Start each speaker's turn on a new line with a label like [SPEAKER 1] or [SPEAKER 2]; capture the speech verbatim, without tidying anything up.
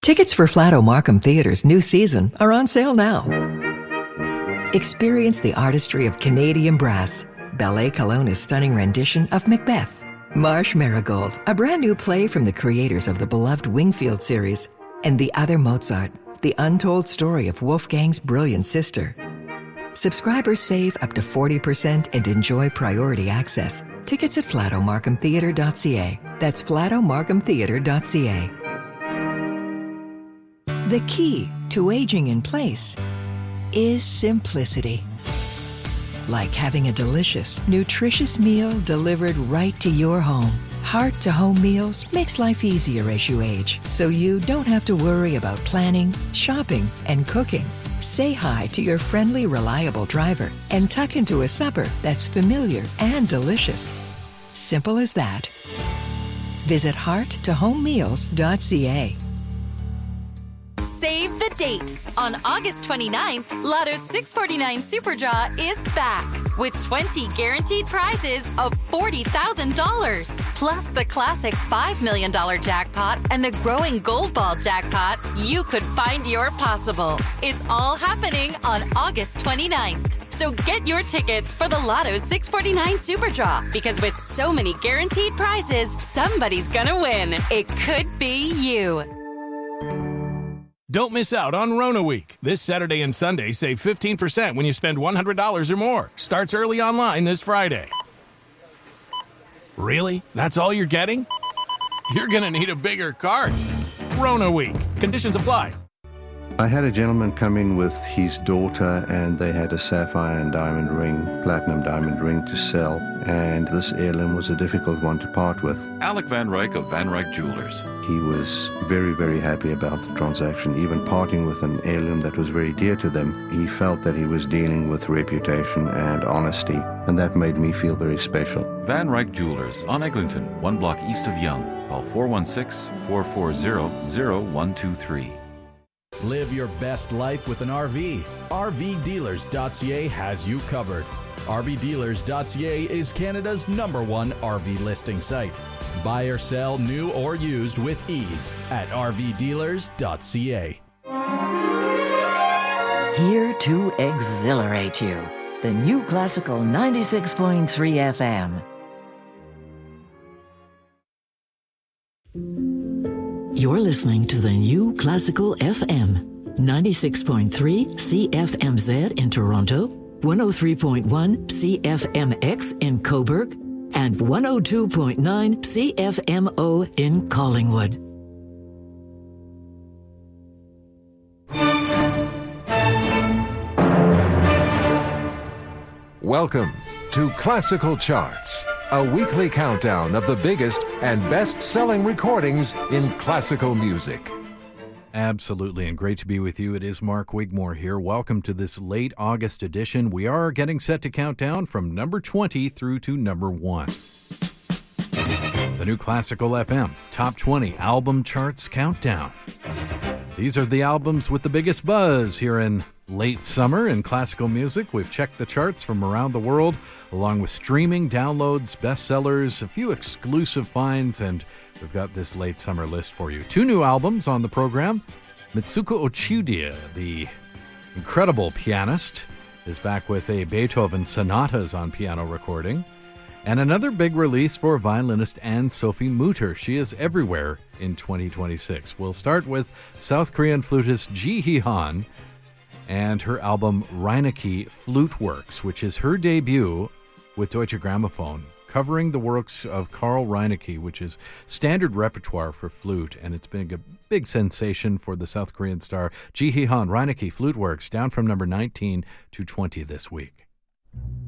[SPEAKER 1] Tickets for Flato Markham Theatre's new season are on sale now. Experience the artistry of Canadian brass, Ballet Kelowna's stunning rendition of Macbeth, Marsh Marigold, a brand new play from the creators of the beloved Wingfield series, and The Other Mozart, the untold story of Wolfgang's brilliant sister. Subscribers save up to forty percent and enjoy priority access. Tickets at flato markham theatre dot c a. That's flato markham theatre dot c a. The key to aging in place is simplicity. Like having a delicious, nutritious meal delivered right to your home. Heart-to-home meals makes life easier as you age, so you don't have to worry about planning, shopping, and cooking. Say hi to your friendly, reliable driver and tuck into a supper that's familiar and delicious. Simple as that. Visit heart to home meals dot c a.
[SPEAKER 2] Save the date. On August twenty-ninth, Lotto's six forty-nine Super Draw is back with twenty guaranteed prizes of forty thousand dollars. Plus the classic five million dollars jackpot and the growing Gold Ball jackpot. You could find your possible. It's all happening on August twenty-ninth. So get your tickets for the Lotto's six forty-nine Super Draw, because with so many guaranteed prizes, somebody's gonna win. It could be you.
[SPEAKER 3] Don't miss out on Rona Week. This Saturday and Sunday, save fifteen percent when you spend one hundred dollars or more. Starts early online this Friday. Really? That's all you're getting? You're going to need a bigger cart. Rona Week. Conditions apply.
[SPEAKER 4] I had a gentleman come in with his daughter, and they had a sapphire and diamond ring, platinum diamond ring to sell, and this heirloom was a difficult one to part with.
[SPEAKER 5] Alec Van Ryk of Van Ryk Jewelers.
[SPEAKER 4] He was very, very happy about the transaction. Even parting with an heirloom that was very dear to them, he felt that he was dealing with reputation and honesty, and that made me feel very special.
[SPEAKER 5] Van Ryk Jewelers on Eglinton, one block east of Yonge. Call four one six, four four zero, zero one two three.
[SPEAKER 6] Live your best life with an R V. R V dealers dot c a has you covered. R V dealers dot c a is Canada's number one R V listing site. Buy or sell new or used with ease at R V dealers dot c a.
[SPEAKER 7] Here to exhilarate you. The new Classical ninety-six point three F M. You're listening to the new Classical F M, ninety-six point three C F M Z in Toronto, one oh three point one C F M X in Cobourg, and one oh two point nine C F M O in Collingwood.
[SPEAKER 8] Welcome to Classical Charts, a weekly countdown of the biggest and best-selling recordings in classical music.
[SPEAKER 9] Absolutely, and great to be with you. It is Mark Wigmore here. Welcome to this late August edition. We are getting set to count down from number twenty through to number one. The new Classical F M Top twenty Album Charts Countdown. These are the albums with the biggest buzz here in late summer in classical music. We've checked the charts from around the world, along with streaming, downloads, bestsellers, a few exclusive finds, and we've got this late summer list for you. Two new albums on the program. Mitsuko Ochiudia, the incredible pianist, is back with a Beethoven sonatas on piano recording. And another big release for violinist Anne-Sophie Mutter. She is everywhere in twenty twenty-six. We'll start with South Korean flutist Ji Hee-han and her album Reinecke Flute Works, which is her debut with Deutsche Grammophon, covering the works of Carl Reinecke, which is standard repertoire for flute, and it's been a big sensation for the South Korean star. Ji Hee-han, Reinecke Flute Works, down from number nineteen to twenty this week.